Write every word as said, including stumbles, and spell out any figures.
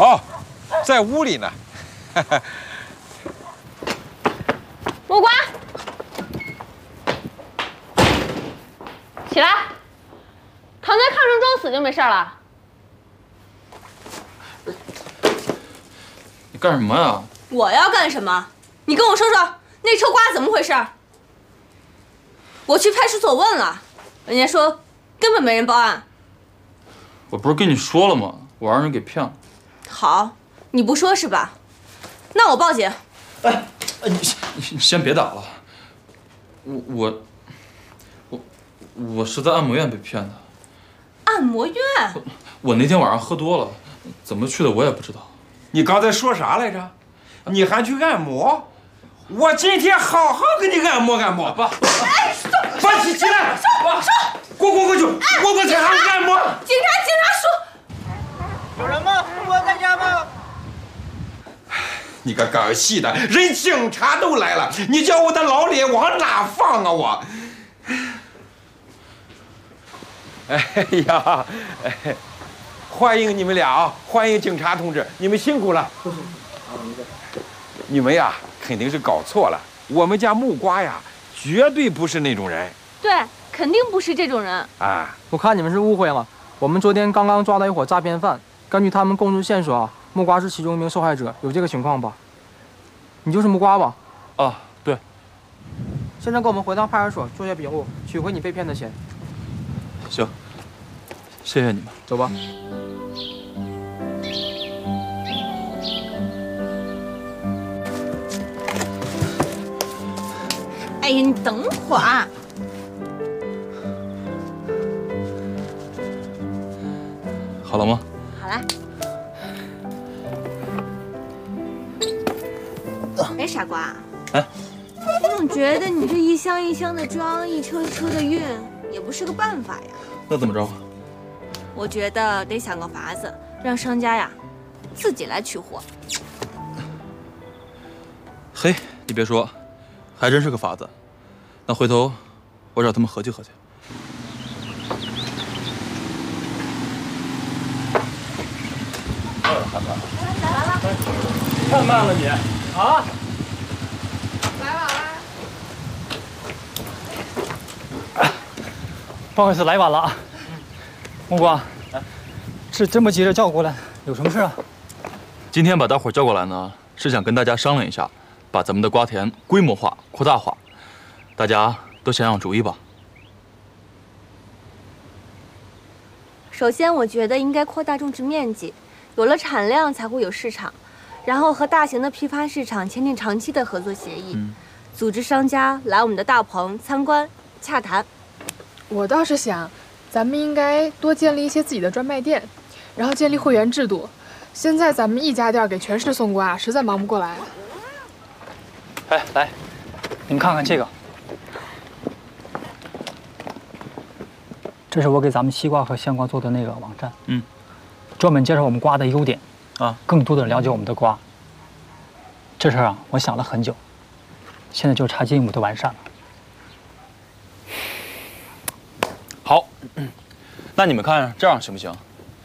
哦，在屋里呢。 木瓜，起来，躺在炕上装死就没事了。 你干什么呀？ 我要干什么？你跟我说说，那车刮怎么回事？我去派出所问了，人家说根本没人报案。 我不是跟你说了吗？我让人给骗了。 好，你不说是吧？那我报警。 哎，你你先别打了。我我我我是在按摩院被骗的。 按摩院？ 我那天晚上喝多了，怎么去的我也不知道。 你刚才说啥来着？你还去按摩？我今天好好给你按摩按摩。 爸， 哎，说， 爸，起起来， 说说， 滚滚过去，我我才还按摩。 警察，警察说， 有人吗？我在家吗？ 你个搞戏的，人警察都来了，你叫我的老脸往哪放啊我？哎呀，哎，欢迎你们俩啊！欢迎警察同志，你们辛苦了。你们呀，肯定是搞错了。我们家木瓜呀，绝对不是那种人。 对，肯定不是这种人。 啊， 我看你们是误会了。我们昨天刚刚抓到一伙诈骗犯，根据他们供述线索啊，木瓜是其中一名受害者，有这个情况吧？你就是木瓜吧？ 啊，对。 现在跟我们回到派出所做些笔录，取回你被骗的钱。 行，谢谢你们。 走吧。 哎呀，你等会儿。 好了吗？ 好了。哎，傻瓜。 哎。 我总觉得你这一箱一箱的装，一车一车的运，也不是个办法呀。 那怎么着？ 我觉得得想个法子，让商家呀自己来取货。 嘿，你别说，还真是个法子。那回头我找他们合计合计。 太慢了你啊！ 来晚了。 不好意思，来晚了啊。木瓜，是这么急着叫我过来，有什么事啊？ 今天把大伙儿叫过来呢，是想跟大家商量一下，把咱们的瓜田规模化、扩大化。大家都想想主意吧。 首先，我觉得应该扩大种植面积，有了产量才会有市场，然后和大型的批发市场签订长期的合作协议，嗯、组织商家来我们的大棚参观、洽谈。 我倒是想，咱们应该多建立一些自己的专卖店，然后建立会员制度。现在咱们一家店给全市送瓜，实在忙不过来。 哎，来，你们看看这个。这是我给咱们西瓜和香瓜做的那个网站，嗯，专门介绍我们瓜的优点，啊，更多的了解我们的瓜。这事儿啊，我想了很久，现在就差进一步的完善了。 好，那你们看这样行不行？